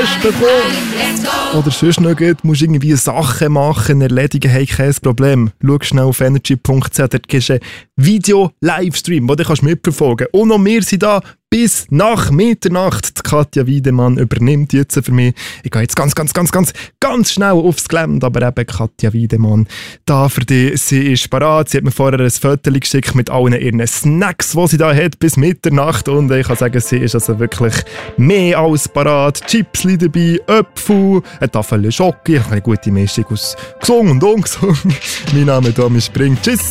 Posten kommen. Oder sonst noch geht, musst irgendwie Sachen machen, erledigen, hey, kein Problem. Schau schnell auf energy.ch, dort gibst du einen Video-Livestream, wo du mitverfolgen kannst. Und auch wir sind da bis nach Mitternacht. Die Katja Wiedemann übernimmt jetzt für mich. Ich gehe jetzt ganz schnell aufs Gelände, aber eben Katja Wiedemann da für dich. Sie ist parat. Sie hat mir vorher ein Foto geschickt mit allen ihren Snacks, die sie da hat, bis Mitternacht. Und ich kann sagen, sie ist also wirklich mehr als parat. Chips dabei, Äpfel, eine Tafel Schoki, eine gute Mischung aus gesungen und ungesungen. Mein Name ist Domi Spring. Tschüss!